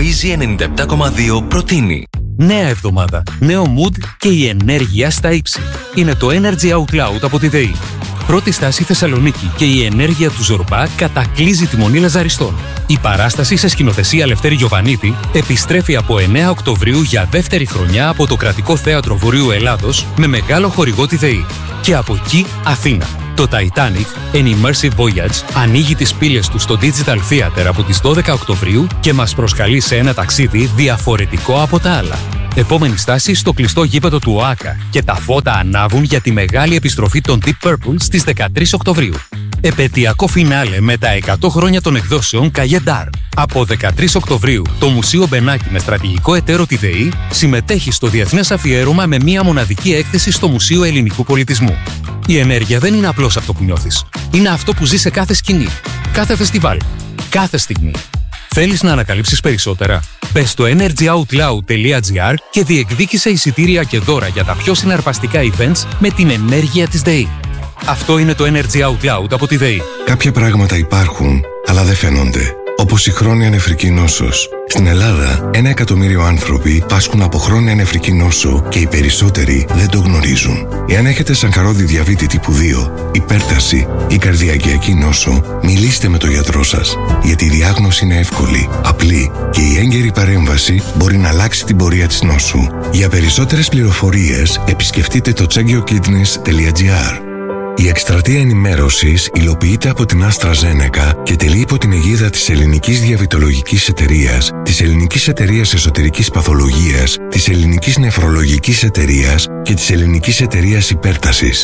Easy 97,2 προτείνει. Νέα εβδομάδα, νέο mood και η ενέργεια στα ύψη. Είναι το Energy Out Loud από τη ΔΕΗ. Πρώτη στάση Θεσσαλονίκη και η ενέργεια του Ζορμπά κατακλείζει τη Μονή Λαζαριστών. Η παράσταση σε σκηνοθεσία Λευτέρη Γιοβανίδη επιστρέφει από 9 Οκτωβρίου για δεύτερη χρονιά από το Κρατικό Θέατρο Βορείου Ελλάδος με μεγάλο χορηγό τη ΔΕΗ. Και από εκεί Αθήνα. Το Titanic, An Immersive Voyage, ανοίγει τις πύλες του στο Digital Theater από τις 12 Οκτωβρίου και μας προσκαλεί σε ένα ταξίδι διαφορετικό από τα άλλα. Επόμενη στάση στο κλειστό γήπεδο του ΟΑΚΑ και τα φώτα ανάβουν για τη μεγάλη επιστροφή των Deep Purple στις 13 Οκτωβρίου. Επαιτειακό φινάλε με τα 100 χρόνια των εκδόσεων Καγεντάρ. Από 13 Οκτωβρίου, το Μουσείο Μπενάκη με στρατηγικό εταίρο τη ΔΕΗ συμμετέχει στο διεθνές αφιέρωμα με μία μοναδική έκθεση στο Μουσείο Ελληνικού Πολιτισμού. Η ενέργεια δεν είναι απλώς αυτό που νιώθεις. Είναι αυτό που ζει σε κάθε σκηνή, κάθε φεστιβάλ, κάθε στιγμή. Θέλεις να ανακαλύψεις περισσότερα? Μπες στο energyoutloud.gr και διεκδίκησε εισιτήρια και δώρα για τα πιο συναρπαστικά events με την ενέργεια της ΔΕΗ. Αυτό είναι το Energy Out Loud από τη ΔΕΗ. Κάποια πράγματα υπάρχουν, αλλά δεν φαίνονται. Όπως η χρόνια νεφρική νόσος. Στην Ελλάδα, 1 εκατομμύριο άνθρωποι πάσχουν από χρόνια νεφρική νόσο και οι περισσότεροι δεν το γνωρίζουν. Εάν έχετε σακχαρώδη διαβήτη τύπου 2, υπέρταση ή καρδιακιακή νόσο, μιλήστε με τον γιατρό σας. Γιατί η διάγνωση είναι εύκολη, απλή και η έγκαιρη παρέμβαση μπορεί να αλλάξει την πορεία της νόσου. Για περισσότερες πληροφορίες, επισκεφτείτε το checkyourkidneys.gr. Η εκστρατεία ενημέρωσης υλοποιείται από την AstraZeneca και τελεί υπό την αιγίδα της Ελληνικής Διαβητολογικής Εταιρείας, της Ελληνικής Εταιρείας Εσωτερικής Παθολογίας, της Ελληνικής Νεφρολογικής Εταιρείας και της Ελληνικής Εταιρείας Υπέρτασης.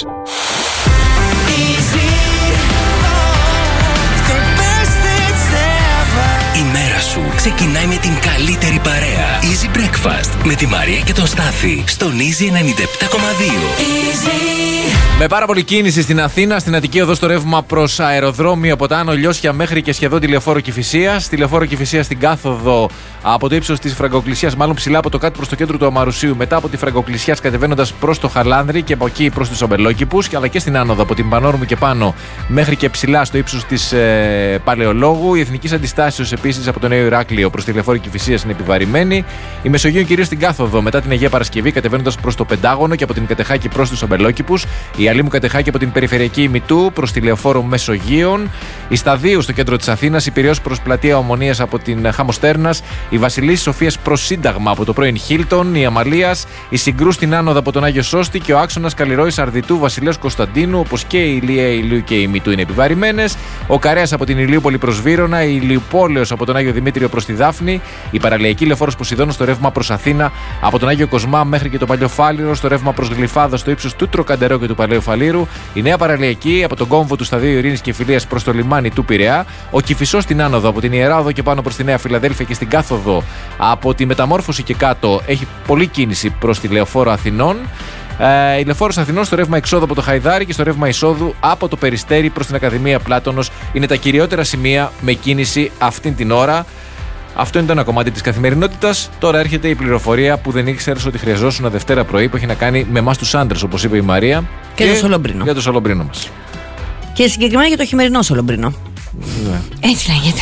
Η μέρα σου ξεκινάει με την καλύτερη παρέα. Easy Breakfast με τη Μαρία και τον Στάθη στον Easy 97,2. Με πάρα πολλή κίνηση στην Αθήνα, στην Αττική Οδό στο ρεύμα προς αεροδρόμιο από τα Άνω Λιώσια μέχρι και σχεδόν τη Λεωφόρο Κηφισίας. Τη Λεωφόρο Κηφισίας στην κάθοδο από το ύψος της Φραγκοκλησίας, μάλλον ψηλά από το κάτω προς το κέντρο του Αμαρουσίου, μετά από τη Φραγκοκλησίας κατεβαίνοντας προς το Χαλάνδρη και από εκεί προς τους Αμπελόκηπους, αλλά και στην άνοδο από την Πανόρμου και πάνω μέχρι και ψηλά στο ύψος της Παλαιολόγου. Η Εθνικής Αντιστάσεως επίσης από το Νέο Ηράκλειο προς τη Λεωφόρο Κηφισίας είναι επιβαρημένη. Η Μεσογείο κυρίως στην κάθοδο μετά την Αγία Παρασκευή κατεβαίνοντας προς το Πεντάγωνο και από την Κατεχάκη προς τους Αμπελόκηπους. Η Αλήμου Κατεχάκη από την περιφερειακή ημιτού προς τη Λεωφόρο Μεσογείων. Η Σταδίου στο κέντρο της Αθήνας. Η Πειραιώς προς πλατεία Ομονίας από την Χαμοστέρνας. Η Βασιλής Σοφίας προς Σύνταγμα από το πρώην Χίλτον. Η Αμαλίας. Η Συγκρού στην άνοδο από τον Άγιο Σώστη. Και ο άξονας Καλλιρόης Αρδιτού Βασιλέως Κωνσταντίνου, όπως και η Ηλία Ηλίου και η ημιτού είναι επιβαρημένες. Ο Καρέας από την Ηλίουπολη προς Βύρωνα. Η Ηλιουπόλεως από τον Άγιο Δημήτριο προς τη Δάφνη. Η Παραλιακή Λεωφόρος Ποσειδώνος στο ρεύμα προς Αθήνα από τον Άγιο Κοσμά μέχρι και το Παλαιοφάλιρο. Στο ρεύμα προς Γλυφάδα στο ύψος του Τροκαντερό και του Παλαιοφαλήρου. Η Νέα Παραλιακή από τον κόμβο του Σταδίου Ειρήνης και Φιλίας προς το λιμάνι του Πειραιά. Ο Κηφισός στην άνοδο από την Ιερά Οδό και πάνω προς τη Νέα Φιλαδέλφια και στην κάθοδο από τη Μεταμόρφωση και κάτω έχει πολλή κίνηση προς τη Λεωφόρο Αθηνών. Η Λεωφόρος Αθηνών στο ρεύμα εξόδου από το Χαϊδάρι και στο ρεύμα εισόδου από το Περιστέρι προς την Ακαδημία Πλάτωνος είναι τα κυριότερα σημεία με κίνηση αυτήν την ώρα. Αυτό είναι το ένα κομμάτι της καθημερινότητας. Τώρα έρχεται η πληροφορία που δεν ήξερες ότι χρειαζόσουν Δευτέρα πρωί, που έχει να κάνει με εμάς τους άντρες, όπως είπε η Μαρία. Και το Σολομπρίνο. Για το Σολομπρίνο μας. Και συγκεκριμένα για το χειμερινό Σολομπρίνο. Ναι. Έτσι λέγεται.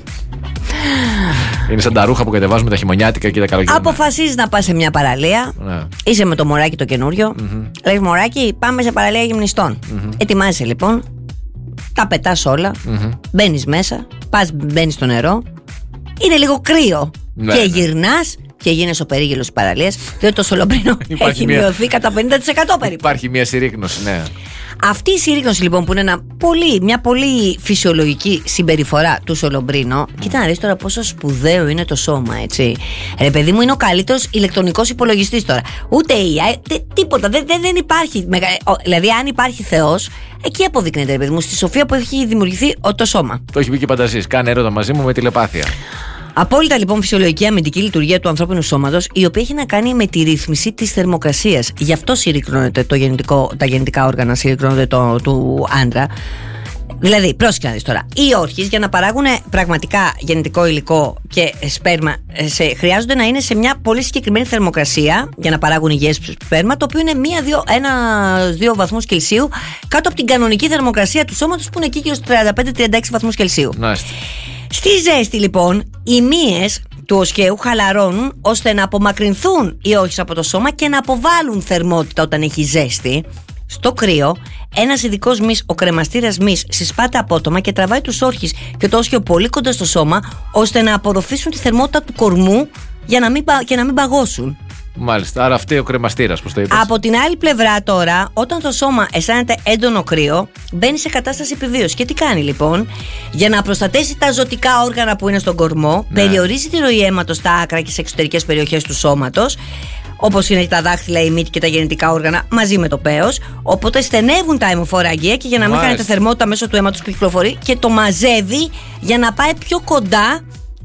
Είναι σαν τα ρούχα που κατεβάζουμε τα χειμωνιάτικα και τα καλοκαιρινά. Αποφασίζεις να πας σε μια παραλία. Ναι. Είσαι με το μωράκι το καινούριο. Λες, μωράκι, πάμε σε παραλία γυμνιστών. Ετοιμάζεσαι λοιπόν. Τα πετάς όλα. Μπαίνεις μέσα. Μπαίνεις στο νερό. Είναι λίγο κρύο. Ναι, και ναι. γυρνάς και γίνεσαι ο περίγελος της παραλίας. Διότι το Σολομπρίνο έχει μειωθεί κατά 50% περίπου. Υπάρχει μια συρρίκνωση, ναι. Αυτή η συρρίκνωση λοιπόν που είναι μια πολύ φυσιολογική συμπεριφορά του Σολομπρίνο. Κοίτα να δεις τώρα πόσο σπουδαίο είναι το σώμα, έτσι. Ρε παιδί μου, είναι ο καλύτερος ηλεκτρονικός υπολογιστής τώρα. Ούτε AI, τίποτα. Δεν υπάρχει. Δηλαδή, αν υπάρχει Θεός, εκεί αποδεικνύεται, ρε παιδί μου, στη σοφία που έχει δημιουργηθεί το σώμα. Το έχει πει και Πανταζής. Κάνε έρωτα μαζί μου με τηλεπάθεια. Απόλυτα λοιπόν φυσιολογική αμυντική λειτουργία του ανθρώπινου σώματος, η οποία έχει να κάνει με τη ρύθμιση της θερμοκρασίας. Γι' αυτό συρρικνώνεται τα γεννητικά όργανα, συρρικνώνεται του άντρα. Δηλαδή, πρόσεχε να δεις τώρα. Οι όρχες για να παράγουν πραγματικά γεννητικό υλικό και σπέρμα χρειάζονται να είναι σε μια πολύ συγκεκριμένη θερμοκρασία για να παράγουν υγιές σπέρμα, το οποίο είναι 1-2 βαθμούς Κελσίου κάτω από την κανονική θερμοκρασία του σώματος που είναι εκεί και στους 35-36 βαθμούς Κελσίου. Νάστε. Στη ζέστη λοιπόν, οι μύες του οσκαίου χαλαρώνουν ώστε να απομακρυνθούν οι όχες από το σώμα και να αποβάλουν θερμότητα όταν έχει ζέστη. Στο κρύο, ένας ειδικός μυς, ο κρεμαστήρας μυς, συσπάται απότομα και τραβάει τους όρχες και το όσκαιο πολύ κοντά στο σώμα, ώστε να απορροφήσουν τη θερμότητα του κορμού για να μην παγώσουν. Μάλιστα, άρα αυτή ο κρεμαστήρας, πώς το είπες. Από την άλλη πλευρά τώρα, όταν το σώμα αισθάνεται έντονο κρύο, μπαίνει σε κατάσταση επιβίωσης. Και τι κάνει λοιπόν? Για να προστατέσει τα ζωτικά όργανα που είναι στον κορμό, περιορίζει τη ροή αίματος στα άκρα και σε εξωτερικές περιοχές του σώματος, όπως είναι τα δάχτυλα, η μύτη και τα γεννητικά όργανα, μαζί με το πέος. Οπότε στενεύουν τα αιμοφόρα αγκία και για να μην χάνεται θερμότητα μέσω του αίματος που κυκλοφορεί, και το μαζεύει για να πάει πιο κοντά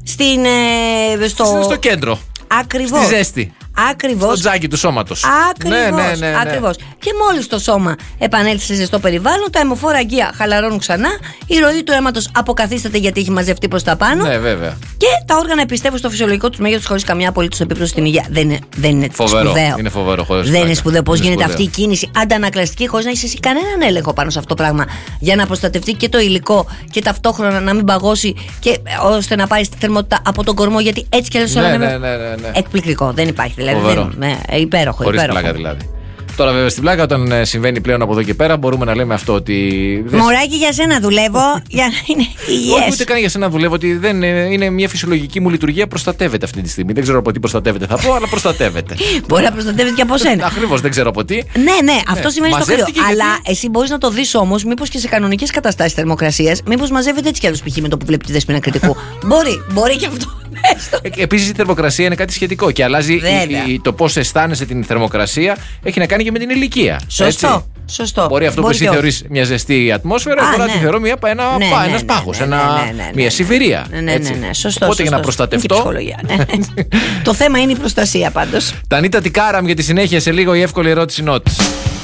στο κέντρο. Ακριβώς. Στη ζέστη. Ακριβώς. Στο τζάκι του σώματος. Ακριβώς. Ναι. Ακριβώς. Και μόλις το σώμα επανέλθει σε ζεστό περιβάλλον, τα αιμοφόρα αγκία χαλαρώνουν ξανά, η ροή του αίματος αποκαθίσταται γιατί έχει μαζευτεί προς τα πάνω. Ναι, βέβαια. Και τα όργανα επιστρέφουν στο φυσιολογικό τους μέγεθος χωρίς καμιά απολύτως επίπτωση στην υγεία. Δεν είναι φοβερό. Σπουδαίο. Είναι φοβερό. Δεν είναι σπουδαίο πώς γίνεται αυτή η κίνηση αντανακλαστική, χωρίς να έχεις εσύ κανέναν έλεγχο πάνω σε αυτό το πράγμα. Για να προστατευτεί και το υλικό και ταυτόχρονα να μην παγώσει, και ώστε να πάρει τη θερμότητα από τον κορμό. Γιατί έτσι κι αλλιώς όλα είναι εκπληκτικό. Δεν υπάρχει δηλαδή. Υπέροχο. Χωρίς πλάκα δηλαδή. Τώρα, βέβαια, στην πλάκα, όταν συμβαίνει πλέον από εδώ και πέρα, μπορούμε να λέμε αυτό ότι. Μωράκι, για σένα δουλεύω για να είναι υγιές. Όχι, ούτε καν για σένα δουλεύω, ότι δεν είναι μια φυσιολογική μου λειτουργία. Προστατεύεται αυτή τη στιγμή. Δεν ξέρω από τι προστατεύεται, θα πω, αλλά προστατεύεται. Μπορεί να προστατεύεται και από σένα. Ακριβώς, δεν ξέρω από τι. Ναι, αυτό σημαίνει στο κρύο. Αλλά εσύ μπορείς να το δεις όμως, μήπως και σε κανονικές καταστάσεις θερμοκρασίας, μήπως μαζεύεται έτσι κι αλλιώς, π.χ. με το που βλέπει τη Δέσποινα Κρητικού. Μπορεί και αυτό. Επίσης η θερμοκρασία είναι κάτι σχετικό και αλλάζει το πώς αισθάνεσαι την θερμοκρασία, έχει να κάνει και με την ηλικία. Σωστό. Μπορεί αυτό που εσύ θεωρείς μια ζεστή ατμόσφαιρα, μπορεί να τη θεωρώ ένας πάγος, μια συμφυρία. Ναι, σωστό. Οπότε για να προστατευτώ. Το θέμα είναι η προστασία πάντως. Τανίτα Τικάραμ για τη συνέχεια, σε λίγο η εύκολη ερώτηση νότ.